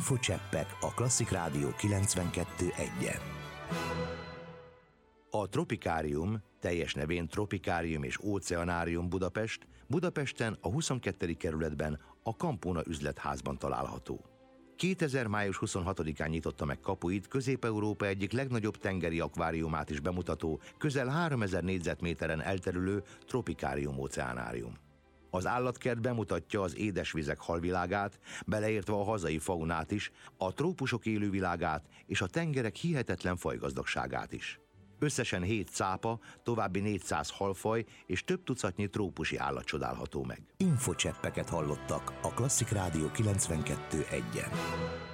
Infocseppek a Klasszik Rádió 92.1-en. A Tropikárium, teljes nevén Tropikárium és Óceanárium Budapest, Budapesten a 22. kerületben a Campona üzletházban található. 2000. május 26-án nyitotta meg kapuit Közép-Európa egyik legnagyobb tengeri akváriumát is bemutató, közel 3000 négyzetméteren elterülő Tropikárium Óceanárium. Az állatkert bemutatja az édesvizek halvilágát, beleértve a hazai faunát is, a trópusok élővilágát és a tengerek hihetetlen fajgazdagságát is. Összesen 7 cápa, további 400 halfaj és több tucatnyi trópusi állat csodálható meg. Infocseppeket hallottak a Klasszik Rádió 92.1-en.